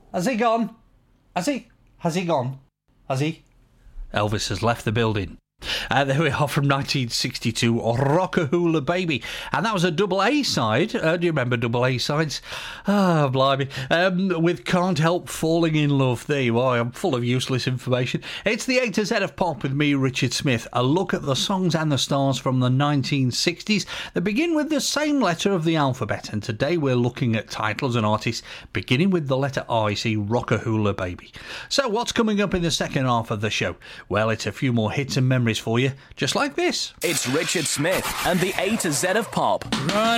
Has he gone? Has he? Has he gone? Has he? Elvis has left the building. There we are from 1962, Rockahula Baby. And that was a double A-side. Do you remember double A-sides? Ah, blimey. With Can't Help Falling in Love. There you are. I'm full of useless information. It's the A to Z of pop with me, Richard Smith. A look at the songs and the stars from the 1960s that begin with the same letter of the alphabet. And today we're looking at titles and artists beginning with the letter I, see Rockahula Baby. So what's coming up in the second half of the show? Well, it's a few more hits and memories for you, just like this. It's Richard Smith and the A to Z of pop.